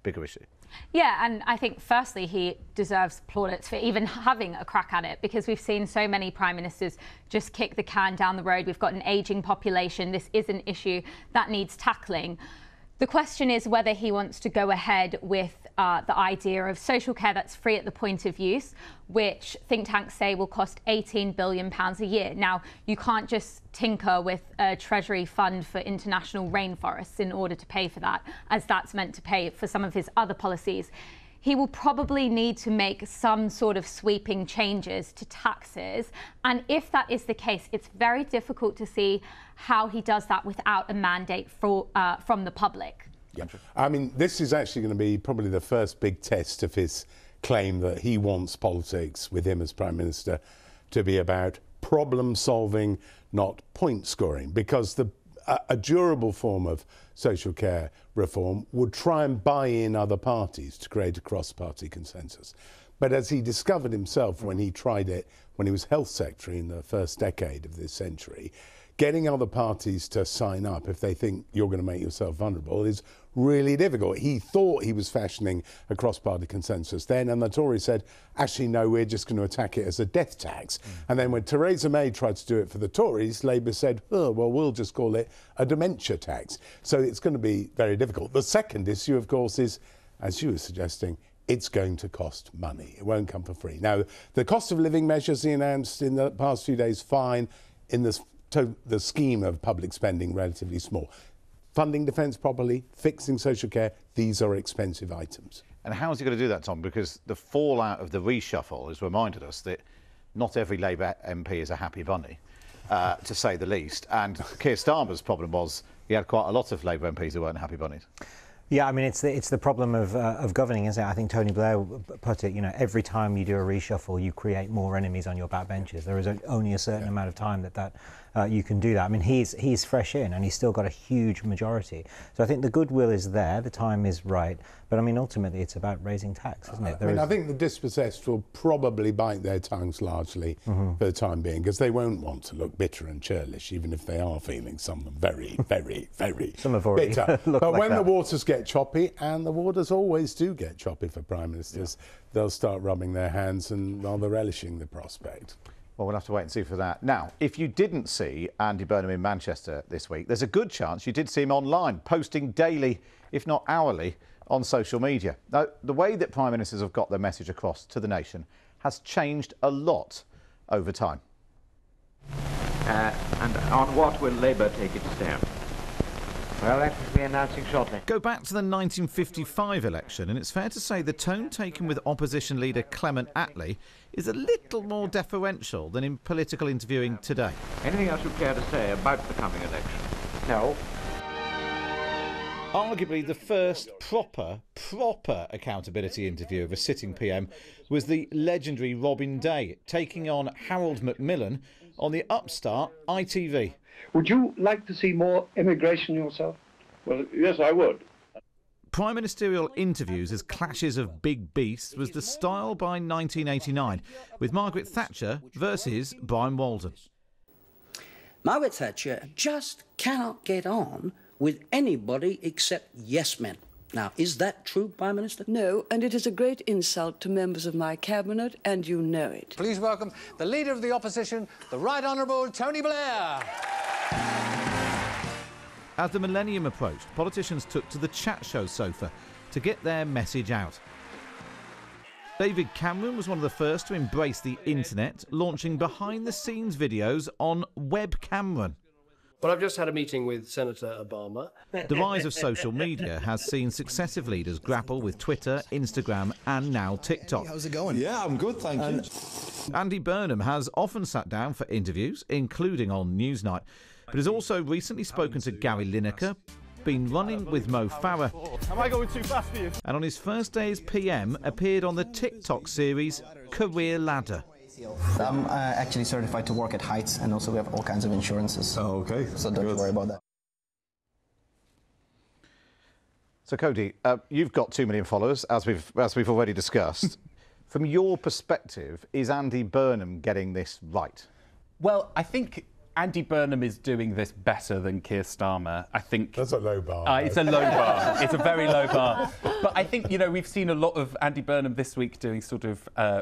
bigger issue. Yeah, and I think firstly he deserves plaudits for even having a crack at it, because we've seen so many prime ministers just kick the can down the road. We've got an ageing population. This is an issue that needs tackling. The question is whether he wants to go ahead with the idea of social care that's free at the point of use, which think tanks say will cost £18 billion a year. Now, you can't just tinker with a Treasury fund for international rainforests in order to pay for that, as that's meant to pay for some of his other policies. He will probably need to make some sort of sweeping changes to taxes. And if that is the case, it's very difficult to see how he does that without a mandate from the public. Yeah. I mean, this is actually going to be probably the first big test of his claim that he wants politics, with him as Prime Minister, to be about problem solving, not point scoring, because a durable form of social care reform would try and buy in other parties to create a cross-party consensus. But as he discovered himself when he tried it when he was Health Secretary in the first decade of this century, getting other parties to sign up if they think you're going to make yourself vulnerable is really difficult. He thought he was fashioning a cross-party consensus then, and the Tories said, actually, no, we're just going to attack it as a death tax. And then when Theresa May tried to do it for the Tories, Labour said, oh, well, we'll just call it a dementia tax. So it's going to be very difficult. The second issue, of course, is, as you were suggesting, it's going to cost money. It won't come for free. Now, the cost of living measures he announced in the past few days, fine. In the scheme of public spending, relatively small. Funding defence properly, fixing social care, these are expensive items. And how is he going to do that, Tom? Because the fallout of the reshuffle has reminded us that not every Labour MP is a happy bunny, to say the least. And Keir Starmer's problem was he had quite a lot of Labour MPs who weren't happy bunnies. Yeah, I mean, it's the problem of governing, isn't it? I think Tony Blair put it, you know, every time you do a reshuffle, you create more enemies on your backbenches. There is only a certain amount of time that you can do that. I mean, he's fresh in, and he's still got a huge majority. So I think the goodwill is there, the time is right. But I mean, ultimately, it's about raising tax, isn't it? I think the dispossessed will probably bite their tongues largely for the time being, because they won't want to look bitter and churlish, even if they are feeling some of them very, very, very some have already bitter. But like when that. the waters get choppy, and the waters always do get choppy for Prime Ministers, they'll start rubbing their hands and rather relishing the prospect. Well, we'll have to wait and see for that. Now, if you didn't see Andy Burnham in Manchester this week, there's a good chance you did see him online, posting daily, if not hourly, on social media. Now, the way that Prime Ministers have got their message across to the nation has changed a lot over time. And on what will Labour take its stand? Well, that will be announcing shortly. Go back to the 1955 election, and it's fair to say the tone taken with opposition leader Clement Attlee is a little more deferential than in political interviewing today. Anything else you care to say about the coming election? No. Arguably the first proper accountability interview of a sitting PM was the legendary Robin Day, taking on Harold Macmillan on the upstart ITV. Would you like to see more immigration yourself? Well, yes, I would. Prime Ministerial interviews as clashes of big beasts was the style by 1989, with Margaret Thatcher versus Brian Walden. Margaret Thatcher just cannot get on with anybody except yes men. Now, is that true, Prime Minister? No, and it is a great insult to members of my cabinet, and you know it. Please welcome the Leader of the Opposition, the Right Honourable Tony Blair. As the millennium approached, politicians took to the chat show sofa to get their message out. David Cameron was one of the first to embrace the internet, launching behind-the-scenes videos on Web Cameron. Well, I've just had a meeting with Senator Obama. The rise of social media has seen successive leaders grapple with Twitter, Instagram and now TikTok. How's it going? Yeah, I'm good, thank you. Andy Burnham has often sat down for interviews, including on Newsnight, but has also recently spoken to Gary Lineker, been running with Mo Farah. Am I going too fast for you? And on his first day as PM, appeared on the TikTok series Career Ladder. I'm actually certified to work at heights, and also we have all kinds of insurances. Oh, okay. So don't worry about that. So, Cody, you've got 2 million followers, as we've already discussed. From your perspective, is Andy Burnham getting this right? Well, I think Andy Burnham is doing this better than Keir Starmer. I think that's a low bar. It's a low bar. It's a very low bar. But I think, you know, we've seen a lot of Andy Burnham this week doing sort of